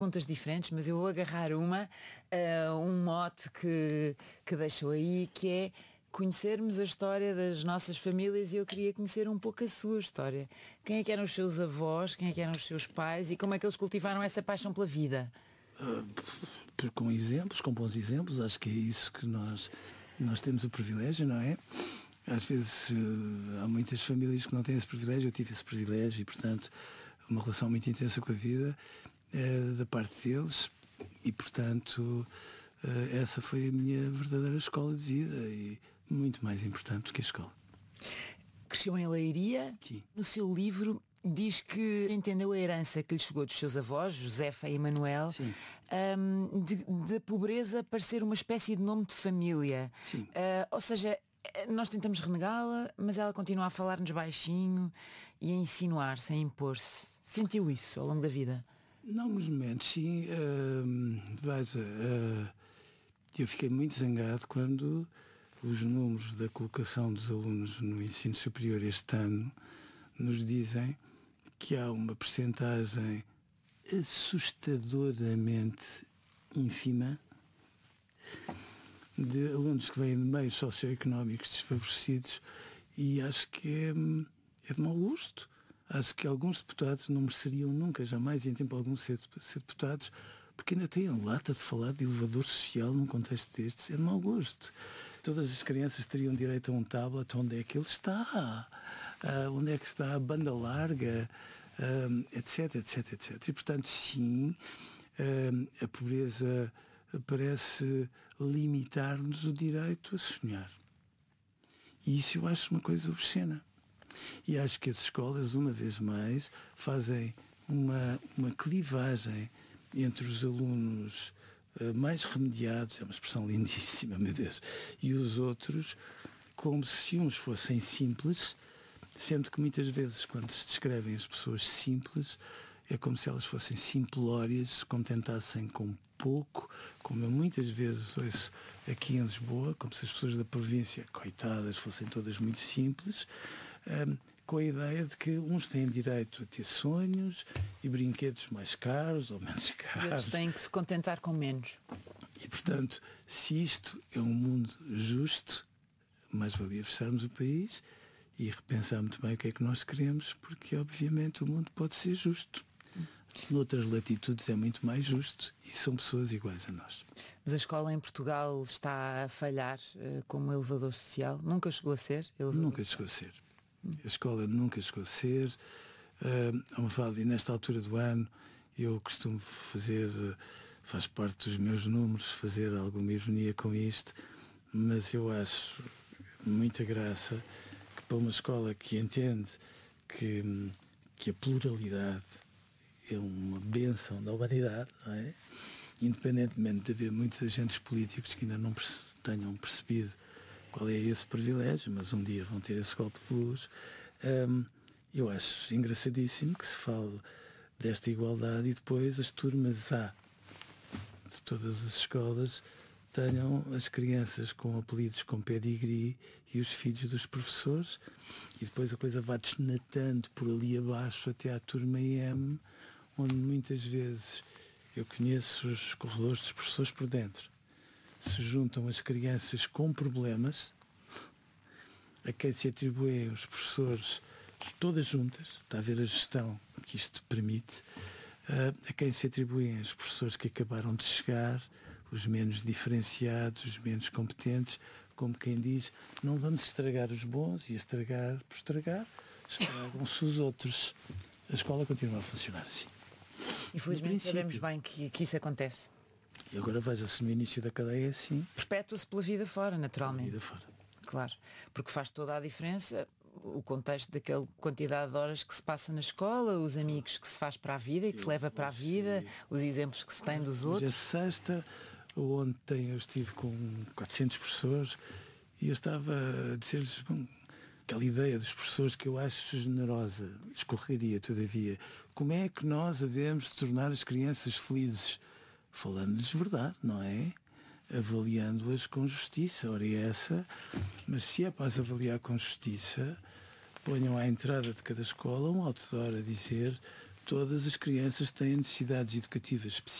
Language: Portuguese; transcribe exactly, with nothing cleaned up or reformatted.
Perguntas diferentes, mas eu vou agarrar uma, uh, um mote que, que deixou aí, que é conhecermos a história das nossas famílias, e eu queria conhecer um pouco a sua história. Quem é que eram os seus avós, quem é que eram os seus pais e como é que eles cultivaram essa paixão pela vida? Uh, com exemplos, com bons exemplos, acho que é isso que nós, nós temos o privilégio, não é? Às vezes uh, há muitas famílias que não têm esse privilégio, eu tive esse privilégio e, portanto, uma relação muito intensa com a vida uh, da parte deles e, portanto, uh, essa foi a minha verdadeira escola de vida e muito mais importante do que a escola. Cresceu em Leiria. Sim. No seu livro diz que entendeu a herança que lhe chegou dos seus avós, Josefa e Emanuel, um, de, de pobreza parecer uma espécie de nome de família. Sim. Uh, ou seja, nós tentamos renegá-la, mas ela continua a falar-nos baixinho e a insinuar-se, a impor-se. Sentiu isso ao longo da vida? Em alguns momentos, sim. Uh, veja, uh, eu fiquei muito zangado quando os números da colocação dos alunos no ensino superior este ano nos dizem que há uma percentagem assustadoramente ínfima de alunos que vêm de meios socioeconómicos desfavorecidos, e acho que é, é de mau gosto. Acho que alguns deputados não mereceriam nunca, jamais, em tempo algum, ser, ser deputados, porque ainda têm a lata de falar de elevador social num contexto destes. É de mau gosto. Todas as crianças teriam direito a um tablet. Onde é que ele está? Uh, onde é que está a banda larga? Uh, etc, etc, etc. E, portanto, sim, uh, a pobreza parece limitar-nos o direito a sonhar. E isso eu acho uma coisa obscena. E acho que as escolas, uma vez mais, fazem uma, uma clivagem entre os alunos uh, mais remediados, é uma expressão lindíssima, meu Deus, e os outros, como se uns fossem simples, sendo que muitas vezes, quando se descrevem as pessoas simples, é como se elas fossem simplórias, se contentassem com pouco, como eu muitas vezes ouço aqui em Lisboa, como se as pessoas da província, coitadas, fossem todas muito simples, um, com a ideia de que uns têm direito a ter sonhos e brinquedos mais caros ou menos caros. E outros têm que se contentar com menos. E, portanto, se isto é um mundo justo, mais valia fecharmos o país e repensar muito bem o que é que nós queremos, porque, obviamente, o mundo pode ser justo. Noutras latitudes é muito mais justo e são pessoas iguais a nós. Mas a escola em Portugal está a falhar uh, como elevador social? Nunca chegou a ser? Nunca chegou a ser. A escola nunca chegou a ser. Uh, e nesta altura do ano eu costumo fazer, uh, faz parte dos meus números, fazer alguma ironia com isto, mas eu acho muita graça que para uma escola que entende que, que a pluralidade é uma bênção da humanidade, não é? Independentemente de haver muitos agentes políticos que ainda não perce- tenham percebido qual é esse privilégio, mas um dia vão ter esse golpe de luz. Um, eu acho engraçadíssimo que se fale desta igualdade e depois as turmas A de todas as escolas tenham as crianças com apelidos com pedigree e os filhos dos professores, e depois a coisa vai desnatando por ali abaixo até à turma M, onde muitas vezes eu conheço os corredores dos professores por dentro. Se juntam as crianças com problemas, a quem se atribuem os professores todas juntas, está a ver a gestão que isto permite, a quem se atribuem os professores que acabaram de chegar, os menos diferenciados, os menos competentes, como quem diz, não vamos estragar os bons, e estragar por estragar, estragam-se os outros. A escola continua a funcionar assim. Infelizmente sabemos bem que, que isso acontece. E agora veja-se no início da cadeia assim. Perpétua-se pela vida fora, naturalmente. Pela vida fora. Claro, porque faz toda a diferença o contexto daquela quantidade de horas que se passa na escola, os amigos que se faz para a vida e que eu, se leva para a vida, os exemplos que se tem dos outros. Hoje é sexta, ontem eu estive com quatrocentos professores e eu estava a dizer-lhes, bom, aquela ideia dos professores que eu acho generosa, escorregadia todavia, como é que nós havemos de tornar as crianças felizes? Falando-lhes verdade, não é? Avaliando-as com justiça. Ora, é essa, mas se é para as avaliar com justiça, ponham à entrada de cada escola um outdoor a dizer todas as crianças têm necessidades educativas